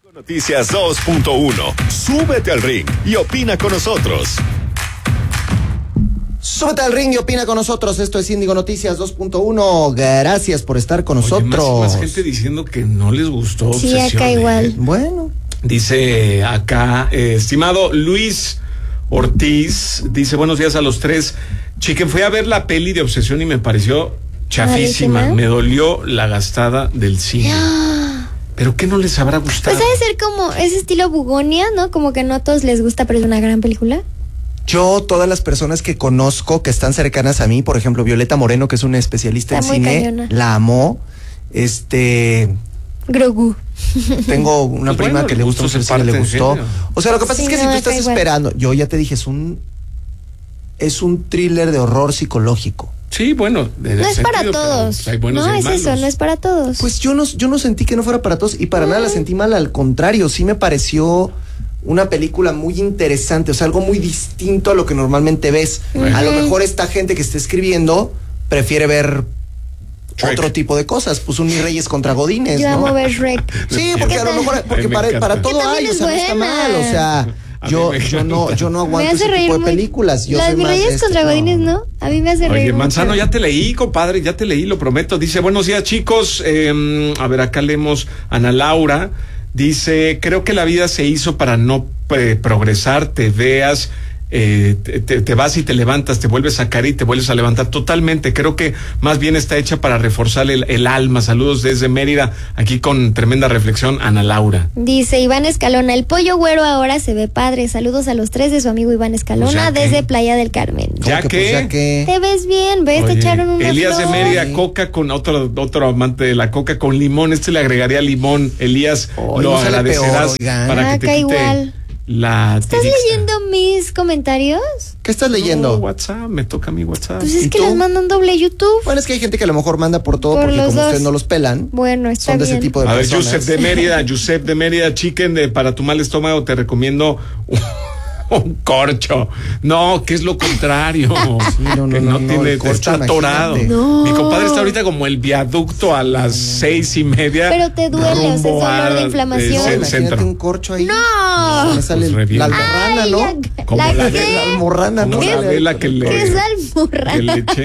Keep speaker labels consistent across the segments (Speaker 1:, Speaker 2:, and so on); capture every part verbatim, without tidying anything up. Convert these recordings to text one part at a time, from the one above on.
Speaker 1: Noticias dos punto uno. Súbete al ring y opina con nosotros.
Speaker 2: Súbete al ring y opina con nosotros. Esto es Índigo Noticias dos punto uno. Gracias por estar con
Speaker 3: Oye,
Speaker 2: nosotros.
Speaker 3: Más, más gente diciendo que no les gustó.
Speaker 4: Sí,
Speaker 3: Obsesión,
Speaker 4: acá igual.
Speaker 3: ¿eh?
Speaker 2: Bueno.
Speaker 3: Dice acá, eh, estimado Luis Ortiz, dice buenos días a los tres. Chiquen, fui a ver la peli de Obsesión y me pareció chafísima.
Speaker 4: ¿Malísima?
Speaker 3: Me dolió la gastada del cine. ¿Pero qué no les habrá gustado?
Speaker 4: Pues ha de ser como ese estilo Bugonia, ¿no? Como que no a todos les gusta, pero es una gran película.
Speaker 2: Yo, todas las personas que conozco que están cercanas a mí, por ejemplo, Violeta Moreno, que es una especialista
Speaker 4: Está
Speaker 2: en
Speaker 4: muy
Speaker 2: cine,
Speaker 4: cañona.
Speaker 2: la amó. Este,
Speaker 4: Grogu.
Speaker 2: tengo una
Speaker 3: Pues
Speaker 2: prima
Speaker 3: bueno,
Speaker 2: que
Speaker 3: el
Speaker 2: le
Speaker 3: gusto
Speaker 2: gustó,
Speaker 3: es
Speaker 2: el cine, le
Speaker 3: parte del
Speaker 2: gustó.
Speaker 3: género.
Speaker 2: O sea, lo que pasa
Speaker 4: Sí,
Speaker 2: es que
Speaker 4: no,
Speaker 2: si tú
Speaker 4: acá
Speaker 2: estás
Speaker 4: igual.
Speaker 2: esperando, yo ya te dije, es un, es un thriller de horror psicológico.
Speaker 3: Sí, bueno. de-
Speaker 4: No
Speaker 3: de
Speaker 4: es para
Speaker 3: sentido,
Speaker 4: todos.
Speaker 3: pero hay buenos
Speaker 4: No
Speaker 3: y hay
Speaker 4: es eso,
Speaker 3: malos.
Speaker 4: no es para todos.
Speaker 2: Pues yo no, yo no sentí que no fuera para todos y para nada la sentí mal, al contrario, sí me pareció una película muy interesante, o sea, algo muy distinto a lo que normalmente ves.
Speaker 3: Bueno.
Speaker 2: A lo mejor esta gente que está escribiendo prefiere ver
Speaker 3: Shrek.
Speaker 2: otro tipo de cosas, pues un Mis Reyes contra Godines,
Speaker 4: Yo
Speaker 2: ¿no?
Speaker 4: amo ver Shrek.
Speaker 2: Sí, porque a lo mejor, porque
Speaker 3: Ay, me
Speaker 2: para,
Speaker 3: encanta.
Speaker 2: para todo
Speaker 4: Que también
Speaker 2: hay, o
Speaker 4: es
Speaker 2: sea, no está
Speaker 4: buena.
Speaker 2: mal, o sea,
Speaker 3: A
Speaker 2: yo,
Speaker 3: mí me
Speaker 2: yo no,
Speaker 3: encanta.
Speaker 2: yo no
Speaker 4: Me
Speaker 2: aguanto
Speaker 4: hace
Speaker 2: ese
Speaker 4: reír
Speaker 2: tipo de
Speaker 4: muy-
Speaker 2: películas. Yo
Speaker 4: Las
Speaker 2: soy
Speaker 4: Mis
Speaker 2: más de
Speaker 4: Reyes
Speaker 2: este,
Speaker 4: contra Godines, ¿no? A mí me hace reír
Speaker 3: Oye, Manzano,
Speaker 4: mucho.
Speaker 3: ya te leí, compadre, ya te leí, lo prometo. Dice, buenos días, chicos. Eh, a ver, acá leemos Ana Laura. Dice, creo que la vida se hizo para no eh, progresar, te veas, eh, te, te- te vas y te levantas, te vuelves a caer y te vuelves a levantar. Totalmente, creo que más bien está hecha para reforzar el, el alma. Saludos desde Mérida, aquí con tremenda reflexión, Ana Laura.
Speaker 4: Dice Iván Escalona, el pollo güero ahora se ve padre. Saludos a los tres de su amigo Iván Escalona
Speaker 3: Pues ya que-
Speaker 4: desde Playa del Carmen.
Speaker 2: ¿cómo
Speaker 3: Ya
Speaker 2: que,
Speaker 3: que-
Speaker 2: pues, ya que-
Speaker 4: Te ves bien, ¿ves? Te
Speaker 3: Oye,
Speaker 4: echaron una
Speaker 3: Elías
Speaker 4: flor.
Speaker 3: de Mérida, coca con otro, otro amante de la coca con limón. Este le agregaría limón. Elías,
Speaker 2: Oye,
Speaker 3: lo
Speaker 2: no sale
Speaker 3: agradecerás
Speaker 2: peor, oigan.
Speaker 3: para que te
Speaker 4: Acá
Speaker 3: quite
Speaker 4: igual.
Speaker 3: la
Speaker 4: ¿Estás
Speaker 3: tirixa.
Speaker 4: leyendo mis comentarios?
Speaker 2: ¿Qué estás
Speaker 3: No,
Speaker 2: leyendo?
Speaker 3: WhatsApp, me toca mi WhatsApp.
Speaker 4: Pues
Speaker 2: ¿Y
Speaker 4: es que
Speaker 2: tú?
Speaker 4: les mandan doble YouTube.
Speaker 2: Bueno, es que hay gente que a lo mejor manda por todo
Speaker 4: Por
Speaker 2: porque
Speaker 4: los
Speaker 2: como
Speaker 4: dos.
Speaker 2: ustedes no los pelan,
Speaker 4: Bueno, está
Speaker 2: son de
Speaker 4: bien.
Speaker 2: ese tipo de
Speaker 3: A ver,
Speaker 2: personas.
Speaker 3: Yusef de Mérida, Yusef de Mérida, chicken, de, para tu mal estómago te recomiendo un, un corcho. No, que es lo contrario.
Speaker 2: no, no,
Speaker 3: que
Speaker 2: no,
Speaker 3: no,
Speaker 2: no,
Speaker 3: tiene,
Speaker 2: el corcho,
Speaker 3: está atorado.
Speaker 2: imagínate.
Speaker 4: No.
Speaker 3: Mi compadre está ahorita como el viaducto a las seis y media.
Speaker 4: Pero te duele, o sea, es
Speaker 3: rumbo
Speaker 4: dolor
Speaker 3: a,
Speaker 4: de inflamación.
Speaker 3: eh,
Speaker 2: No,
Speaker 3: cen-
Speaker 2: imagínate
Speaker 3: centro.
Speaker 2: un corcho ahí.
Speaker 4: ¡No!
Speaker 2: Me sale
Speaker 3: Pues re bien.
Speaker 2: la almorrana,
Speaker 4: Ay,
Speaker 2: ¿no?
Speaker 4: la-
Speaker 3: Como
Speaker 4: ¿la
Speaker 3: la
Speaker 4: qué?
Speaker 3: de
Speaker 2: La almorrana, ¿no?
Speaker 3: Como la
Speaker 2: Sale-
Speaker 3: vela que le,
Speaker 4: ¿Qué es
Speaker 3: que
Speaker 4: almorrana?
Speaker 3: le eché.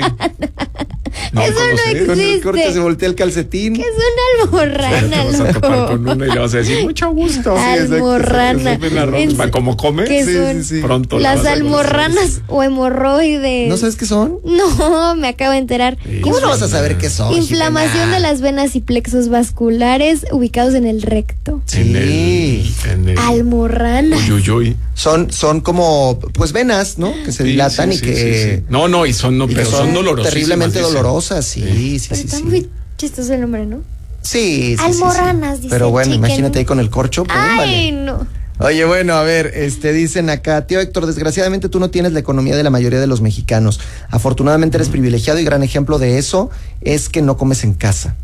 Speaker 3: No,
Speaker 4: Eso
Speaker 3: ¿cómo
Speaker 4: no
Speaker 3: se dice?
Speaker 2: Con el
Speaker 4: existe.
Speaker 2: corcho se voltea el calcetín.
Speaker 4: ¿Qué es una almorrana,
Speaker 3: Te vas a topar
Speaker 4: loco?
Speaker 3: con una y le vas a decir mucho gusto.
Speaker 4: Almorrana.
Speaker 3: Sí, exacto.
Speaker 4: En-
Speaker 3: ¿Para cómo come?
Speaker 4: ¿Qué
Speaker 2: Sí,
Speaker 4: son?
Speaker 2: sí, sí.
Speaker 3: Pronto la
Speaker 4: Las
Speaker 3: vas a conocer.
Speaker 4: almorranas o hemorroides.
Speaker 2: ¿No sabes qué son?
Speaker 4: No, me acabo de enterar.
Speaker 3: Sí.
Speaker 2: ¿Cómo no vas a saber qué son?
Speaker 4: Inflamación
Speaker 2: Jimena?
Speaker 4: de las venas y plexos vasculares ubicados en el recto.
Speaker 3: En el,
Speaker 2: Sí.
Speaker 3: en el
Speaker 4: Almorrana.
Speaker 3: uy, uy, uy.
Speaker 2: Son, son como, pues, venas, ¿no? Que se
Speaker 3: Sí,
Speaker 2: dilatan
Speaker 3: sí,
Speaker 2: y
Speaker 3: sí,
Speaker 2: que...
Speaker 3: sí, sí. No, no, y son, no,
Speaker 2: y que
Speaker 3: pero son dolorosísimas.
Speaker 2: terriblemente
Speaker 3: dicen.
Speaker 2: dolorosas, sí, sí, sí,
Speaker 4: Pero
Speaker 2: sí.
Speaker 4: está
Speaker 2: sí.
Speaker 4: muy chistoso el nombre, ¿no?
Speaker 2: Sí, sí, sí, sí.
Speaker 4: Almorranas, dice
Speaker 2: Pero bueno,
Speaker 4: Chicken.
Speaker 2: imagínate ahí con el corcho. pues,
Speaker 4: Ay,
Speaker 2: vale.
Speaker 4: no.
Speaker 2: Oye, bueno, a ver, este dicen acá, tío Héctor, desgraciadamente tú no tienes la economía de la mayoría de los mexicanos. Afortunadamente eres privilegiado y gran ejemplo de eso es que no comes en casa.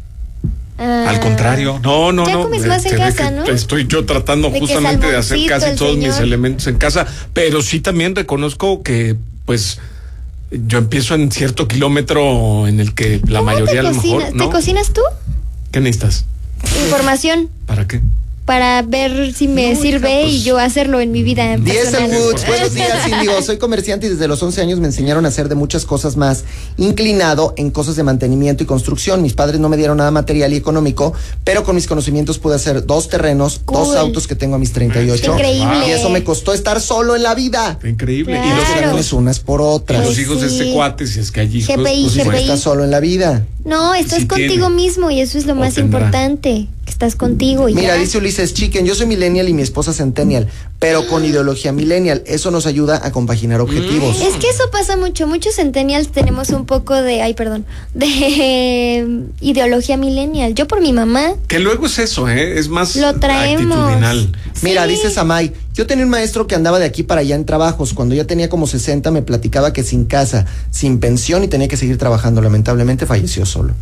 Speaker 4: Ah.
Speaker 3: Al contrario, no, no,
Speaker 4: Ya
Speaker 3: no.
Speaker 4: comes
Speaker 3: eh,
Speaker 4: más en
Speaker 3: se ve
Speaker 4: casa,
Speaker 3: que
Speaker 4: ¿no?
Speaker 3: Estoy yo tratando
Speaker 4: De que
Speaker 3: justamente de hacer
Speaker 4: salmoncito,
Speaker 3: casi
Speaker 4: el
Speaker 3: todos mis
Speaker 4: señor.
Speaker 3: elementos en casa, pero sí también reconozco que, pues, yo empiezo en cierto kilómetro en el que la
Speaker 4: ¿Cómo
Speaker 3: mayoría
Speaker 4: te
Speaker 3: a lo
Speaker 4: cocinas?
Speaker 3: mejor, ¿no?
Speaker 4: ¿Te cocinas tú?
Speaker 3: ¿Qué necesitas?
Speaker 4: Información
Speaker 3: ¿Para qué?
Speaker 4: para ver si me
Speaker 3: No,
Speaker 4: sirve
Speaker 3: hija, pues,
Speaker 4: y yo hacerlo en mi vida
Speaker 2: Diez
Speaker 4: personal.
Speaker 2: Woods, buenos días, Índigo. Soy comerciante y desde los once años me enseñaron a hacer de muchas cosas más, inclinado en cosas de mantenimiento y construcción. Mis padres no me dieron nada material y económico, pero con mis conocimientos pude hacer dos terrenos,
Speaker 4: Cool.
Speaker 2: dos autos que tengo a mis treinta y ocho.
Speaker 4: Increíble.
Speaker 2: Y eso me costó estar solo en la vida.
Speaker 3: Increíble.
Speaker 4: Claro.
Speaker 3: Y los
Speaker 4: Claro.
Speaker 2: Tienes unas por
Speaker 3: Y
Speaker 2: otras.
Speaker 3: los
Speaker 4: Pues
Speaker 3: hijos de
Speaker 4: sí.
Speaker 3: este cuate, si es que hay hijos.
Speaker 4: G P I,
Speaker 3: pues,
Speaker 4: G P I.
Speaker 3: bueno,
Speaker 2: Estás solo en la vida.
Speaker 4: No, estás
Speaker 3: Sí
Speaker 4: contigo
Speaker 3: tiene.
Speaker 4: mismo y eso es lo
Speaker 3: O
Speaker 4: más
Speaker 3: tendrá.
Speaker 4: importante, que estás contigo y
Speaker 2: Mira,
Speaker 4: ya.
Speaker 2: dice Ulises Chicken, yo soy millennial y mi esposa centennial, pero con ideología millennial. Eso nos ayuda a compaginar objetivos.
Speaker 4: Es que eso pasa mucho, muchos centennials tenemos un poco de, ay, perdón, de eh, ideología millennial. Yo por mi mamá
Speaker 3: Que luego es eso, ¿eh? Es más
Speaker 4: lo traemos.
Speaker 3: actitudinal.
Speaker 2: Mira,
Speaker 4: Sí.
Speaker 2: dice Samay, yo tenía un maestro que andaba de aquí para allá en trabajos. Cuando ya tenía como sesenta me platicaba que sin casa, sin pensión y tenía que seguir trabajando. Lamentablemente falleció solo.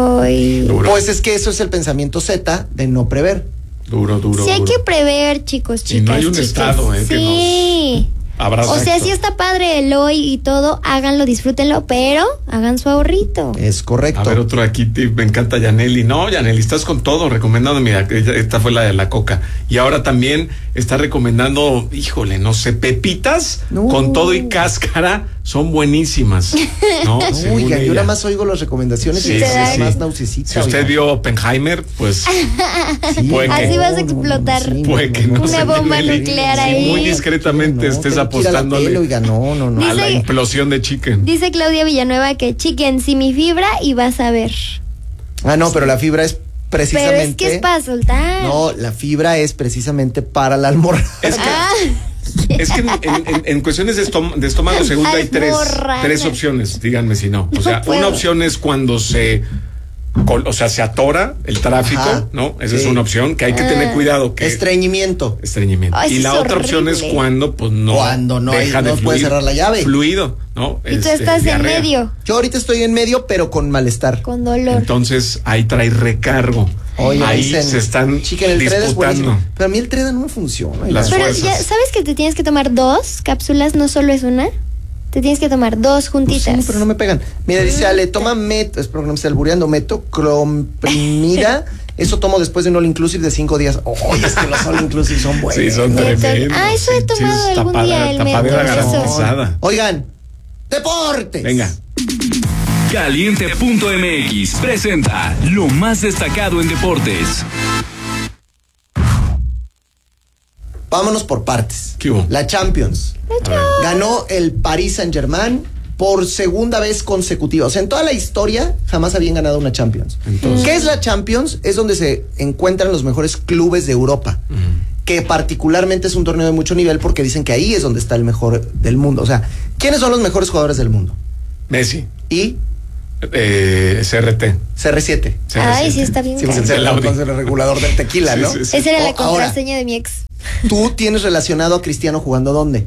Speaker 4: Ay.
Speaker 3: Duro,
Speaker 2: Pues es que eso es el pensamiento Z de no prever.
Speaker 3: duro, duro.
Speaker 4: Sí hay
Speaker 3: duro.
Speaker 4: que prever, chicos, chicas,
Speaker 3: Y no hay un
Speaker 4: chicas.
Speaker 3: estado, ¿eh, que
Speaker 4: Sí.
Speaker 3: Abrazo.
Speaker 4: O sea, sí está padre el hoy y todo, háganlo, disfrútenlo, pero hagan su ahorrito.
Speaker 2: Es correcto.
Speaker 3: A ver, otro aquí, me encanta Yaneli. No, Yaneli, estás con todo, recomendando, mira, esta fue la de la coca. Y ahora también está recomendando, híjole, no sé, pepitas
Speaker 2: No.
Speaker 3: con todo y cáscara, son buenísimas. No, según
Speaker 2: Oiga, yo
Speaker 3: ella.
Speaker 2: nada más oigo las recomendaciones
Speaker 3: Sí,
Speaker 2: y
Speaker 3: sí,
Speaker 2: es
Speaker 3: sí.
Speaker 2: más nauseosita.
Speaker 3: Si usted
Speaker 2: oiga.
Speaker 3: vio Oppenheimer, pues
Speaker 2: Sí,
Speaker 3: puede que-
Speaker 4: Así vas a
Speaker 2: no, no, no,
Speaker 4: explotar.
Speaker 2: sí,
Speaker 3: puede que no
Speaker 4: Una
Speaker 3: se
Speaker 4: bomba
Speaker 3: Yaneli.
Speaker 4: nuclear
Speaker 3: Si
Speaker 4: ahí.
Speaker 3: muy discretamente
Speaker 2: No,
Speaker 3: estés
Speaker 2: tengo que ir a la
Speaker 3: apostándole
Speaker 2: tele, oiga, no, no, no.
Speaker 3: a la
Speaker 4: Dice-
Speaker 3: implosión de chicken.
Speaker 4: Dice Claudia Villanueva que chicken, si mi fibra y vas a ver.
Speaker 2: Ah, no, pero la fibra es precisamente.
Speaker 4: Pero es que es para soltar.
Speaker 2: No, la fibra es precisamente para la almorrana.
Speaker 3: Es que,
Speaker 4: Ah,
Speaker 3: es que en, en- en cuestiones de, estom- de estómago segunda hay tres,
Speaker 4: Almorrana.
Speaker 3: tres opciones, díganme si no. O
Speaker 4: No
Speaker 3: sea,
Speaker 4: puedo.
Speaker 3: una opción es cuando se, col- o sea, se atora el tráfico,
Speaker 2: Ajá,
Speaker 3: ¿no? Esa
Speaker 2: sí.
Speaker 3: es una opción que hay que tener cuidado. Que
Speaker 2: Estreñimiento.
Speaker 3: estreñimiento.
Speaker 4: Ay,
Speaker 3: y
Speaker 4: eso
Speaker 3: la
Speaker 4: es
Speaker 3: otra opción es
Speaker 4: horrible.
Speaker 3: cuando, pues no.
Speaker 2: Cuando no hay-
Speaker 3: deja de
Speaker 2: no puede
Speaker 3: fluir
Speaker 2: cerrar la llave.
Speaker 3: Fluido, ¿no?
Speaker 4: y tú
Speaker 3: Este,
Speaker 4: estás en
Speaker 3: diarrea.
Speaker 4: medio,
Speaker 2: Yo ahorita estoy en medio, pero con malestar.
Speaker 4: con dolor.
Speaker 3: Entonces ahí trae recargo.
Speaker 2: Oye,
Speaker 3: ahí
Speaker 2: dicen,
Speaker 3: se están
Speaker 2: chiquen, el Treda es
Speaker 3: disputando.
Speaker 2: buenísimo. Pero a mí el Treda no me funciona. oiga.
Speaker 3: Las
Speaker 4: Pero
Speaker 3: fuerzas.
Speaker 4: ya sabes que te tienes que tomar dos cápsulas, no solo es una. Te tienes que tomar dos
Speaker 2: Pues
Speaker 4: juntitas.
Speaker 2: sí, pero no me pegan. Mira, dice Ale, toma meto, espero que no me esté albureando, metoclomprimida. Eso tomo después de un all inclusive de cinco días. Oye, es que los all inclusive son buenos.
Speaker 3: Sí, son
Speaker 4: Meto-
Speaker 3: tremendos.
Speaker 4: Ah, eso he
Speaker 3: Sí,
Speaker 4: tomado
Speaker 3: es
Speaker 4: algún
Speaker 3: tapada-
Speaker 4: día, el
Speaker 3: tapadera
Speaker 4: meto, eso.
Speaker 3: garantizada.
Speaker 2: Oigan, deportes.
Speaker 3: Venga.
Speaker 5: Caliente punto M X presenta lo más destacado en deportes.
Speaker 2: Vámonos por partes.
Speaker 3: ¿Qué hubo?
Speaker 2: La Champions.
Speaker 3: A ver.
Speaker 2: Ganó el Paris Saint-Germain por segunda vez consecutiva. O sea, en toda la historia jamás habían ganado una Champions.
Speaker 3: Entonces.
Speaker 2: ¿Qué es la Champions? Es donde se encuentran los mejores clubes de Europa. Que particularmente es un torneo de mucho nivel porque dicen que ahí es donde está el mejor del mundo. O sea, ¿quiénes son los mejores jugadores del mundo?
Speaker 3: Messi.
Speaker 2: Y
Speaker 3: Eh, C R T.
Speaker 2: C R siete.
Speaker 4: Ay, sí, está bien.
Speaker 2: Sí, pues el,
Speaker 4: caro.
Speaker 3: El Audi.
Speaker 2: el regulador del tequila,
Speaker 3: Sí,
Speaker 2: ¿no?
Speaker 3: sí, sí.
Speaker 4: Esa era la
Speaker 2: O- ahora,
Speaker 4: contraseña de mi ex.
Speaker 2: tú tienes relacionado a Cristiano jugando ¿dónde?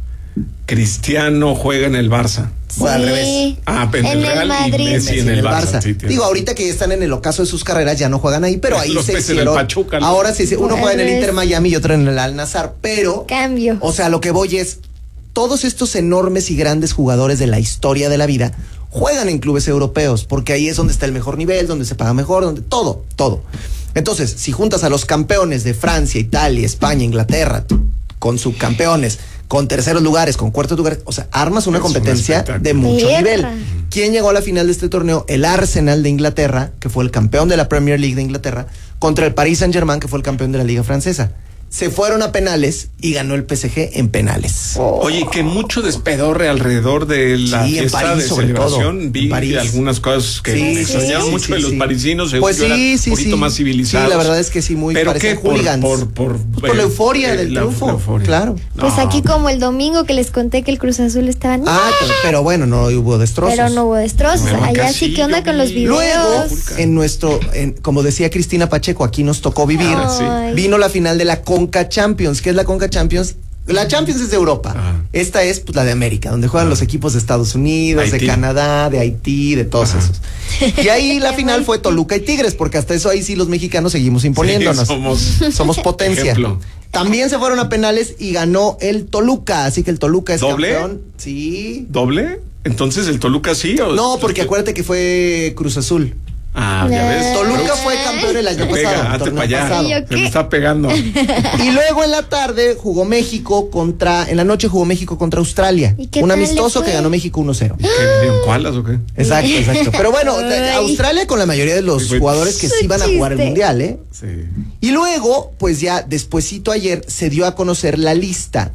Speaker 3: Cristiano juega en el Barça.
Speaker 2: O al
Speaker 4: Sí.
Speaker 2: revés.
Speaker 3: Ah, en el
Speaker 4: En el
Speaker 3: Real y
Speaker 4: Madrid.
Speaker 3: Messi en el Barça. Sí, tienes
Speaker 2: Digo,
Speaker 3: razón.
Speaker 2: ahorita que ya están en el ocaso de sus carreras, ya no juegan ahí, pero ahí
Speaker 3: Los
Speaker 2: se
Speaker 3: peces del
Speaker 2: hicieron.
Speaker 3: Pachuca, ¿no?
Speaker 2: Ahora sí, sí, uno
Speaker 4: Al
Speaker 2: juega en el
Speaker 4: revés.
Speaker 2: Inter Miami y otro en el Al Nassr, pero,
Speaker 4: Cambio.
Speaker 2: o sea, lo que voy es, todos estos enormes y grandes jugadores de la historia de la vida juegan en clubes europeos, porque ahí es donde está el mejor nivel, donde se paga mejor, donde todo, todo. Entonces, si juntas a los campeones de Francia, Italia, España, Inglaterra, con subcampeones, con terceros lugares, con cuartos lugares, o sea, armas una
Speaker 3: Es un
Speaker 2: competencia
Speaker 3: espectáculo.
Speaker 2: de mucho
Speaker 4: Perra.
Speaker 2: nivel. ¿Quién llegó a la final de este torneo? El Arsenal de Inglaterra, que fue el campeón de la Premier League de Inglaterra, contra el Paris Saint-Germain, que fue el campeón de la Liga Francesa. Se fueron a penales y ganó el P S G en penales.
Speaker 3: Oye, que mucho despedorre alrededor de la
Speaker 2: Sí, en
Speaker 3: fiesta
Speaker 2: París,
Speaker 3: de
Speaker 2: sobre
Speaker 3: celebración.
Speaker 2: todo, en
Speaker 3: Vi
Speaker 2: París.
Speaker 3: algunas cosas que
Speaker 2: Sí,
Speaker 3: me
Speaker 2: sí,
Speaker 3: extrañaban
Speaker 2: sí,
Speaker 3: mucho
Speaker 2: sí,
Speaker 3: de los
Speaker 2: sí.
Speaker 3: parisinos. según
Speaker 2: Pues
Speaker 3: yo, eran
Speaker 2: sí, sí,
Speaker 3: un poquito
Speaker 2: sí.
Speaker 3: más civilizados.
Speaker 2: Sí, la verdad es que sí, muy
Speaker 3: ¿Pero
Speaker 2: parecen
Speaker 3: qué? Por,
Speaker 2: hooligans.
Speaker 3: por, por,
Speaker 2: Pues por la euforia del
Speaker 3: la-
Speaker 2: triunfo,
Speaker 3: la euforia.
Speaker 2: claro.
Speaker 4: Pues
Speaker 3: No.
Speaker 4: aquí como el domingo que les conté que el Cruz Azul estaba...
Speaker 2: Ah, pero, pero bueno, no hubo destrozos.
Speaker 4: pero no hubo destrozos.
Speaker 3: Pero
Speaker 4: Allá
Speaker 3: casi
Speaker 4: sí, ¿qué onda
Speaker 3: yo
Speaker 4: con los
Speaker 3: vi.
Speaker 4: videos?
Speaker 2: Luego,
Speaker 3: Fulca.
Speaker 2: en nuestro, en- como decía Cristina Pacheco, aquí nos tocó vivir.
Speaker 4: Ay.
Speaker 2: Vino la final de la Conca Champions. ¿Qué es la Conca Champions? La Champions es de Europa.
Speaker 3: Ajá.
Speaker 2: Esta es pues, la de América, donde juegan
Speaker 3: Ajá.
Speaker 2: los equipos de Estados Unidos,
Speaker 3: Haití.
Speaker 2: de Canadá, de Haití, de todos
Speaker 3: Ajá.
Speaker 2: esos. Y ahí la final fue Toluca y Tigres, porque hasta eso ahí sí los mexicanos seguimos imponiéndonos.
Speaker 3: Sí, somos
Speaker 2: Somos potencia.
Speaker 3: ejemplo.
Speaker 2: También se fueron a penales y ganó el Toluca, así que el Toluca es
Speaker 3: ¿Doble?
Speaker 2: campeón. Sí.
Speaker 3: ¿Doble? Entonces el Toluca sí. ¿o?
Speaker 2: No, porque acuérdate que fue Cruz Azul.
Speaker 3: Ah, ya
Speaker 4: No.
Speaker 3: ves.
Speaker 2: Toluca fue campeón el año
Speaker 3: Venga,
Speaker 2: pasado.
Speaker 3: hazte
Speaker 2: torneo
Speaker 3: para allá.
Speaker 2: pasado.
Speaker 4: ¿Y yo
Speaker 3: Se me
Speaker 4: qué?
Speaker 3: está pegando.
Speaker 2: Y luego en la tarde jugó México contra, en la noche jugó México contra Australia.
Speaker 4: ¿Y qué
Speaker 2: Un
Speaker 4: tal le
Speaker 2: amistoso
Speaker 4: fue?
Speaker 2: que ganó México uno cero.
Speaker 3: ¿Qué? ¿En koalas o qué?
Speaker 2: Exacto, exacto. Pero bueno,
Speaker 4: Ay.
Speaker 2: Australia con la mayoría de los
Speaker 3: Sí, fue-
Speaker 2: jugadores que sí van a jugar el
Speaker 4: Chiste.
Speaker 2: mundial, ¿eh?
Speaker 3: Sí.
Speaker 2: Y luego, pues ya despuesito ayer se dio a conocer la lista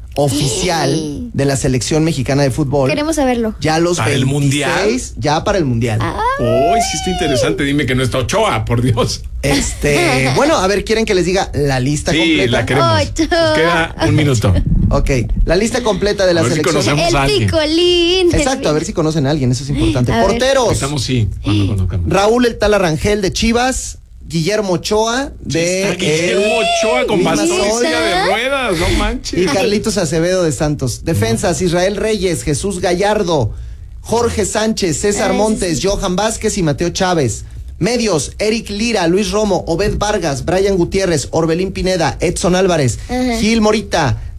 Speaker 2: oficial de la selección mexicana de fútbol.
Speaker 4: Queremos saberlo.
Speaker 2: Ya los
Speaker 3: ¿Para el
Speaker 2: veintiséis,
Speaker 3: mundial?
Speaker 2: ya para el mundial.
Speaker 4: Ah.
Speaker 3: Uy, sí está interesante. Dime que no está Ochoa, por Dios.
Speaker 2: Este, bueno, a ver, ¿quieren que les diga la lista
Speaker 3: Sí,
Speaker 2: completa?
Speaker 3: la queremos.
Speaker 4: Ochoa.
Speaker 3: Nos queda un minuto.
Speaker 2: Ok, la lista completa de la
Speaker 3: A ver si
Speaker 2: selección.
Speaker 3: conocemos
Speaker 4: El
Speaker 3: a alguien.
Speaker 4: picolín.
Speaker 2: Exacto, a ver si conocen a alguien, eso es importante.
Speaker 4: A ver.
Speaker 2: Porteros.
Speaker 3: Estamos sí, cuando conozcamos.
Speaker 2: Raúl El Tala Rangel de Chivas, Guillermo Ochoa de
Speaker 3: Está Guillermo Ochoa con
Speaker 2: Misma
Speaker 3: bastón y
Speaker 2: Sol.
Speaker 3: silla de ruedas, no manches.
Speaker 2: y Carlitos Acevedo de Santos. Defensas, Israel Reyes, Jesús Gallardo, Jorge Sánchez, César
Speaker 4: Ay,
Speaker 2: Montes,
Speaker 4: sí.
Speaker 2: Johan Vázquez y Mateo Chávez. Medios, Eric Lira, Luis Romo, Obed Vargas, Brian Gutiérrez, Orbelín Pineda, Edson Álvarez,
Speaker 4: Ajá.
Speaker 2: Gil Morita,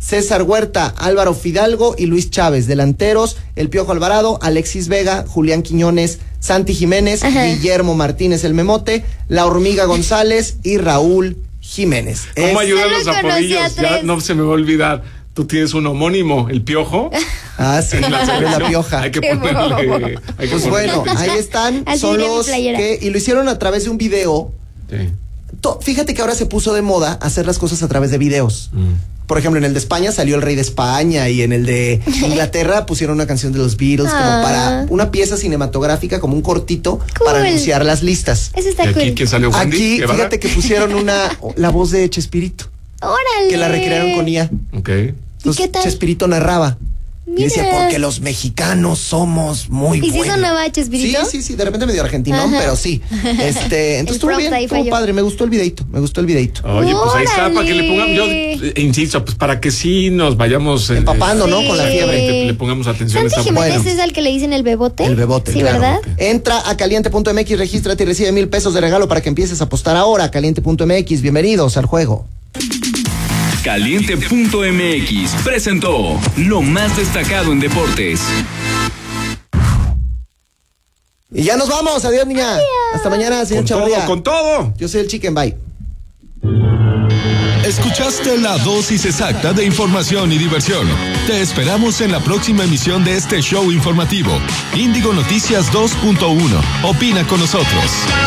Speaker 2: César Huerta, Álvaro Fidalgo y Luis Chávez. Delanteros, El Piojo Alvarado, Alexis Vega, Julián Quiñones, Santi Jiménez,
Speaker 4: Ajá.
Speaker 2: Guillermo Martínez El Memote, La Hormiga González y Raúl Jiménez.
Speaker 3: ¿Cómo
Speaker 2: Es-
Speaker 3: ayudan
Speaker 4: Solo
Speaker 3: los
Speaker 4: conocí a
Speaker 3: apodillos? Ya
Speaker 4: tres.
Speaker 3: no se me va a olvidar. Tú tienes un homónimo, El Piojo.
Speaker 2: Ah, sí,
Speaker 3: En la
Speaker 2: la,
Speaker 3: selección.
Speaker 2: la Pioja.
Speaker 3: Hay que
Speaker 4: Qué
Speaker 3: ponerle.
Speaker 4: bobo.
Speaker 3: hay que
Speaker 2: Pues
Speaker 3: ponerle-
Speaker 2: bueno, ahí están.
Speaker 4: Así
Speaker 2: Son
Speaker 4: diría mi
Speaker 2: los
Speaker 4: playera.
Speaker 2: que. Y lo hicieron a través de un video.
Speaker 3: Sí.
Speaker 2: To- Fíjate que ahora se puso de moda hacer las cosas a través de videos.
Speaker 3: Mm.
Speaker 2: Por ejemplo, en el de España salió el Rey de España y en el de Inglaterra pusieron una canción de los Beatles como
Speaker 4: Ah.
Speaker 2: para una pieza cinematográfica, como un cortito para
Speaker 4: Cool.
Speaker 2: anunciar las listas.
Speaker 4: Eso
Speaker 3: ¿Y
Speaker 4: está
Speaker 3: aquí
Speaker 4: cool.
Speaker 3: quién salió? ¿Wendy?
Speaker 2: Aquí,
Speaker 3: Guevara?
Speaker 2: fíjate que pusieron una la voz de Chespirito,
Speaker 4: Órale.
Speaker 2: que la recrearon con I A.
Speaker 3: Ok.
Speaker 2: Entonces,
Speaker 4: qué tal?
Speaker 2: Chespirito narraba. Y decía,
Speaker 4: Mira.
Speaker 2: porque los mexicanos somos muy
Speaker 4: ¿Y si
Speaker 2: buenos.
Speaker 4: sonaba Chespirito?
Speaker 2: Sí, sí, sí, de repente medio argentinón,
Speaker 4: Ajá.
Speaker 2: pero sí. Este, entonces estuvo
Speaker 4: prompt
Speaker 2: bien,
Speaker 4: ahí
Speaker 2: estuvo
Speaker 4: falló.
Speaker 2: padre, me gustó el videito, me gustó el videito.
Speaker 3: Oye, pues ahí está, para que le pongamos, yo
Speaker 4: Órale.
Speaker 3: eh, insisto, pues para que sí nos vayamos eh,
Speaker 2: Empapando,
Speaker 4: ¿no? Con la fiebre.
Speaker 3: que le pongamos atención a
Speaker 4: Santi
Speaker 3: esta
Speaker 4: Jiménez
Speaker 2: bueno.
Speaker 4: es al que le dicen el bebote.
Speaker 2: El bebote,
Speaker 4: Sí,
Speaker 2: claro.
Speaker 4: ¿verdad?
Speaker 2: Entra a caliente punto m x, regístrate y recibe mil pesos de regalo para que empieces a apostar ahora. caliente punto m x, bienvenidos al juego.
Speaker 5: Caliente punto m x presentó lo más destacado en deportes.
Speaker 2: Y ya nos vamos, adiós niña. Hasta mañana, señor
Speaker 3: Con todo,
Speaker 2: Chavarría.
Speaker 3: con todo.
Speaker 2: Yo soy el Chicken, bye.
Speaker 1: Escuchaste la dosis exacta de información y diversión. Te esperamos en la próxima emisión de este show informativo. Índigo Noticias dos punto uno. Opina con nosotros.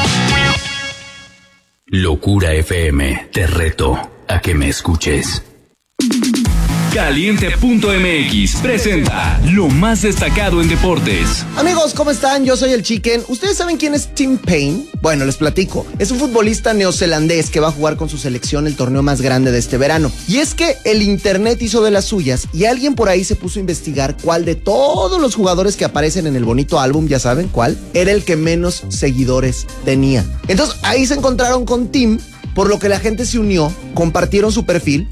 Speaker 5: Locura F M, te reto a que me escuches. Caliente punto m x presenta lo más destacado en deportes.
Speaker 2: Amigos, ¿cómo están? Yo soy el Chicken. ¿Ustedes saben quién es Tim Payne? Bueno, les platico. Es un futbolista neozelandés que va a jugar con su selección el torneo más grande de este verano. Y es que el internet hizo de las suyas y alguien por ahí se puso a investigar cuál de todos los jugadores que aparecen en el bonito álbum, ya saben cuál, era el que menos seguidores tenía. Entonces ahí se encontraron con Tim, por lo que la gente se unió, compartieron su perfil